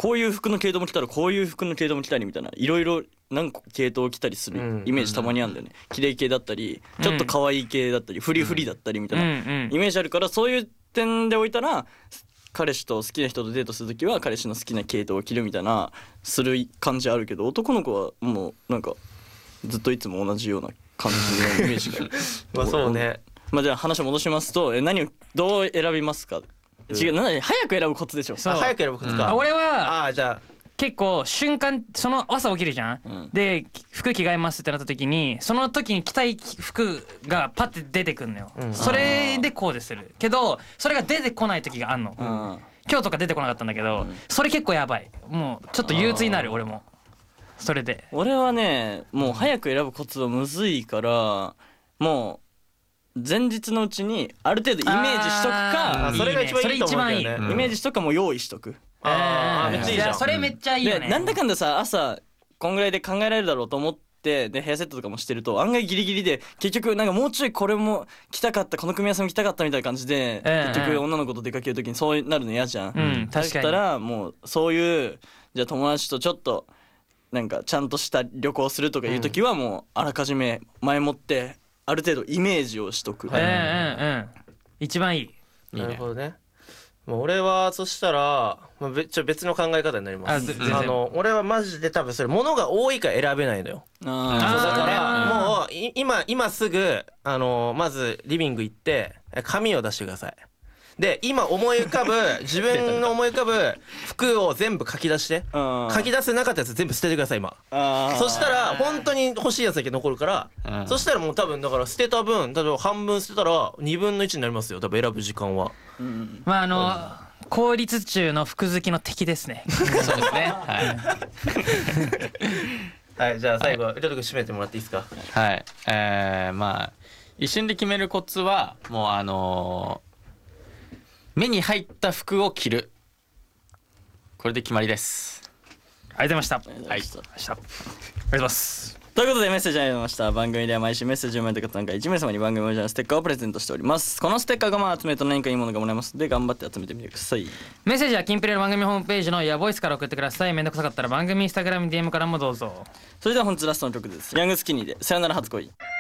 こういう服の系統も着たらこういう服の系統も着たりみたいないろいろ何個系統を着たりするイメージたまにあるんだよね。綺麗系だったりちょっと可愛い系だったりフリフリだったりみたいなイメージあるから、そういう点で置いたら彼氏と好きな人とデートするときは彼氏の好きな系統を着るみたいなする感じあるけど、男の子はもうなんかずっといつも同じような感じのイメージがまあそうね。 まあじゃあ話を戻しますと、何をどう選びますか。違う、早く選ぶコツでしょ。 早く選ぶコツか。 俺はじゃあ結構瞬間、その朝起きるじゃん、で服着替えますってなった時にその時に着たい服がパッて出てくんのよ、それでコーデするけど、それが出てこない時があんの、今日とか出てこなかったんだけど、それ結構やばい。もうちょっと憂鬱になる俺もそれで。 俺はねもう早く選ぶコツはむずいから、もう前日のうちにある程度イメージしとくか、 それが一番いいと思うんだよね。 イメージしとくかもう用意しとく。 めっちゃいいじゃん。 それめっちゃいいよね。 なんだかんださ、朝こんぐらいで考えられるだろうと思ってでヘアセットとかもしてると案外ギリギリで、結局なんかもうちょいこれも着たかった、この組み合わせも着たかったみたいな感じで、結局女の子と出かける時にそうなるの嫌じゃん。だったらもうそういうじゃあ友達とちょっとなんかちゃんとした旅行するとかいう時はもうあらかじめ前もってある程度イメージをしとく。 一番いい。 なるほどね。もう俺はそしたら、別の考え方になります。俺はマジで多分それ物が多いから選べないのよ。だからもう今すぐまずリビング行って紙を出してください。で今自分の思い浮かぶ服を全部書き出して、書き出せなかったやつ全部捨ててください今。そしたら本当に欲しいやつだけ残るから、そしたらもう多分だから捨てた分、例えば半分捨てたら2分の1になりますよ、多分選ぶ時間は。 まあ効率中の服好きの敵ですね。 そうですね。 はい、じゃあ最後りょうとくん締めてもらっていいですか。 はい。まあ一瞬で決めるコツはもう目に入った服を着る、これで決まりです。 ありがとうございました。 ありがとうございました。 ありがとうございます。 ということでメッセージありがとうございました。番組では毎週メッセージを読まれた方なんか1名様に番組オリジナルステッカーをプレゼントしております。このステッカーが集めると何かいいものがもらえますので頑張って集めてみてください。 メッセージはキンプレの番組ホームページのヤボイスから送ってください。めんどくさかったら番組インスタグラム DM からもどうぞ。 それでは本日ラストの曲です。ヤングスキニーでさよなら初恋。